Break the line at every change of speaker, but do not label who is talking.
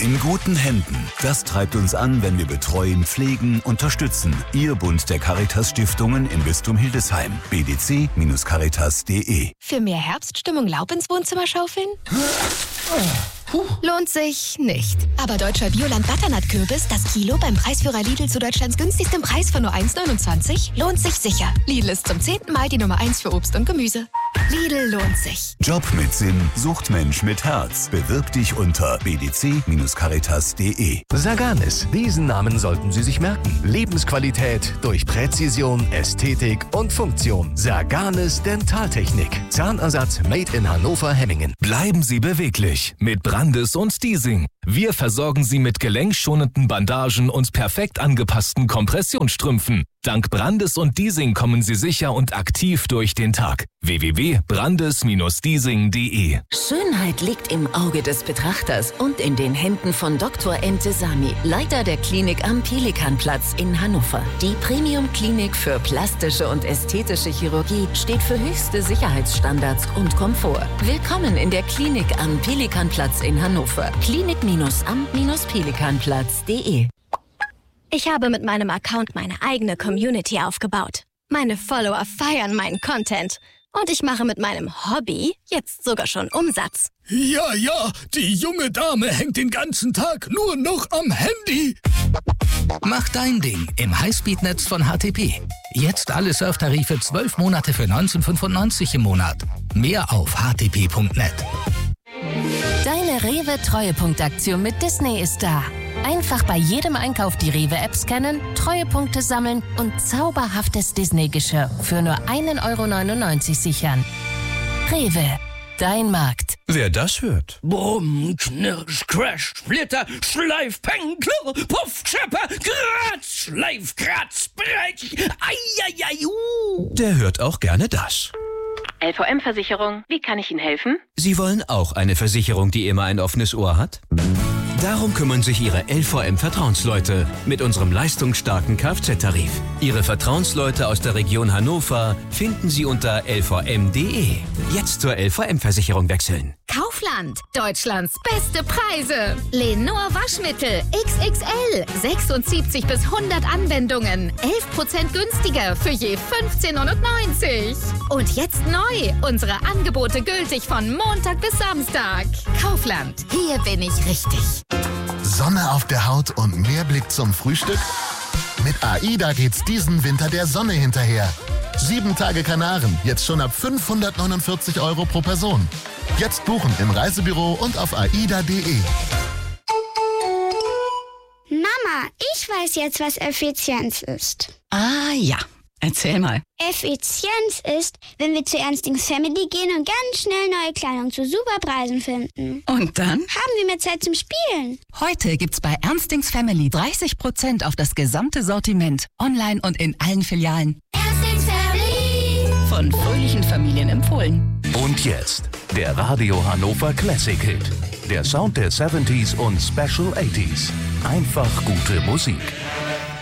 In guten Händen. Das treibt uns an, wenn wir betreuen, pflegen, unterstützen. Ihr Bund der Caritas-Stiftungen im Bistum Hildesheim. bdc-caritas.de.
Für mehr Herbststimmung Laub ins Wohnzimmer schaufeln? Lohnt sich nicht. Aber deutscher Bioland-Butternut-Kürbis, das Kilo beim Preisführer Lidl zu Deutschlands günstigstem Preis von nur 1,29, lohnt sich sicher. Lidl ist zum 10. Mal die Nummer 1 für Obst und Gemüse. Lidl lohnt sich.
Job mit Sinn, sucht Mensch mit Herz. Bewirb dich unter bdc-caritas.de.
Saganis, diesen Namen sollten Sie sich merken. Lebensqualität durch Präzision, Ästhetik und Funktion. Saganis Dentaltechnik. Zahnersatz made in Hannover-Hemmingen.
Bleiben Sie beweglich mit Brandes und Stiesing. Wir versorgen Sie mit gelenkschonenden Bandagen und perfekt angepassten Kompressionsstrümpfen. Dank Brandes und Diesing kommen Sie sicher und aktiv durch den Tag. www.brandes-diesing.de.
Schönheit liegt im Auge des Betrachters und in den Händen von Dr. Entesami, Leiter der Klinik am Pelikanplatz in Hannover. Die Premium-Klinik für plastische und ästhetische Chirurgie steht für höchste Sicherheitsstandards und Komfort. Willkommen in der Klinik am Pelikanplatz in Hannover. Klinik-am-pelikanplatz.de.
Ich habe mit meinem Account meine eigene Community aufgebaut. Meine Follower feiern meinen Content. Und ich mache mit meinem Hobby jetzt sogar schon Umsatz.
Ja, die junge Dame hängt den ganzen Tag nur noch am Handy.
Mach dein Ding im Highspeed-Netz von HTP. Jetzt alle Surftarife 12 Monate für 19,95 im Monat. Mehr auf htp.net.
Deine Rewe-Treuepunktaktion mit Disney ist da. Einfach bei jedem Einkauf die Rewe-App scannen, Treuepunkte sammeln und zauberhaftes Disney-Geschirr für nur 1,99 € sichern. Rewe, dein Markt.
Wer das hört?
Brumm, Knirsch, Crash, Splitter, Schleif, Peng, Klirr, Puff, Schepper, Gratz, Schleif, Kratz, Brech, Eieiei,
Der hört auch gerne das.
LVM-Versicherung, wie kann ich Ihnen helfen?
Sie wollen auch eine Versicherung, die immer ein offenes Ohr hat? Darum kümmern sich Ihre LVM-Vertrauensleute mit unserem leistungsstarken Kfz-Tarif. Ihre Vertrauensleute aus der Region Hannover finden Sie unter lvm.de. Jetzt zur LVM-Versicherung wechseln.
Kaufland, Deutschlands beste Preise. Lenor Waschmittel XXL, 76 bis 100 Anwendungen, 11% günstiger für je 15,90 €. Und jetzt neu, unsere Angebote gültig von Montag bis Samstag. Kaufland, hier bin ich richtig.
Sonne auf der Haut und mehr Blick zum Frühstück? Mit AIDA geht's diesen Winter der Sonne hinterher. 7 Tage Kanaren, jetzt schon ab 549 € pro Person. Jetzt buchen im Reisebüro und auf aida.de.
Mama, ich weiß jetzt, was Effizienz ist.
Ah ja, erzähl mal.
Effizienz ist, wenn wir zu Ernstings Family gehen und ganz schnell neue Kleidung zu super Preisen finden.
Und dann?
Haben wir mehr Zeit zum Spielen.
Heute gibt's bei Ernstings Family 30% auf das gesamte Sortiment. Online und in allen Filialen.
Ernstings Family.
Von fröhlichen Familien empfohlen.
Und jetzt der Radio Hannover Classic Hit. Der Sound der 70s und Special 80s. Einfach gute Musik.